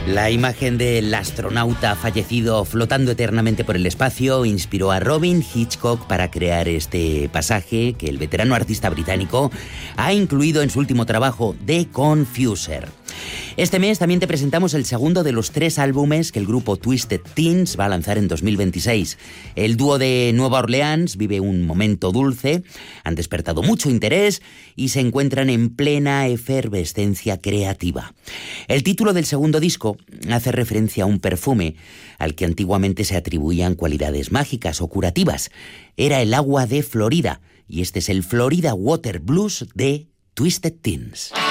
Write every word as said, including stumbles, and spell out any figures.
La imagen del astronauta fallecido flotando eternamente por el espacio inspiró a Robin Hitchcock para crear este pasaje que el veterano artista británico ha incluido en su último trabajo, The Confuser. Este mes también te presentamos el segundo de los tres álbumes que el grupo Twisted Teens va a lanzar en dos mil veintiséis. El dúo de Nueva Orleans vive un momento dulce, han despertado mucho interés y se encuentran en plena efervescencia creativa. El título del segundo disco hace referencia a un perfume al que antiguamente se atribuían cualidades mágicas o curativas. Era el agua de Florida, y este es el Florida Water Blues de Twisted Teens.